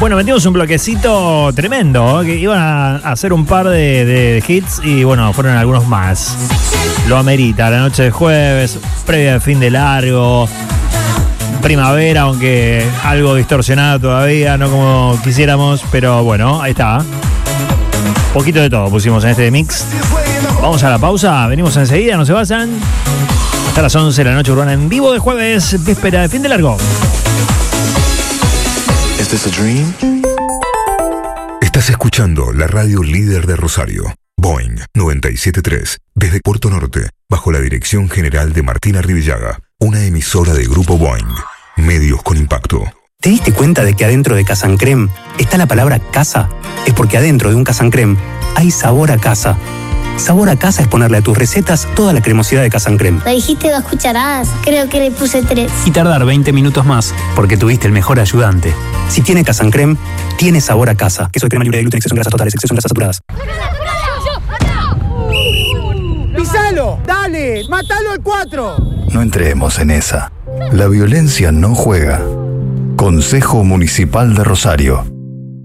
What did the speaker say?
Bueno, metimos un bloquecito tremendo, que iban a hacer un par de hits y bueno, fueron algunos más. Lo amerita, la noche de jueves, previa de fin de largo, primavera, aunque algo distorsionada todavía, no como quisiéramos, pero bueno, ahí está. Poquito de todo pusimos en este mix. Vamos a la pausa, venimos enseguida, no se vayan. Hasta las 11 de la noche urbana en vivo de jueves, víspera de fin de largo. ¿Is this a dream? Estás escuchando la radio líder de Rosario, Boing 97.3, desde Puerto Norte, bajo la dirección general de Martina Rivillaga, una emisora de Grupo Boing, medios con impacto. ¿Te diste cuenta de que adentro de Casancrem está la palabra casa? Es porque adentro de un Casancrem hay sabor a casa. Sabor a casa es ponerle a tus recetas toda la cremosidad de Casancrem. Me dijiste 2 cucharadas, creo que le puse 3. Y tardar 20 minutos más, porque tuviste el mejor ayudante. Si tiene Casancrem, tiene sabor a casa. Queso de crema libre de gluten, exceso en grasas totales, exceso en grasas saturadas. ¡Pisalo! ¡Dale! ¡Mátalo al 4! No entremos en esa. La violencia no juega. Consejo Municipal de Rosario.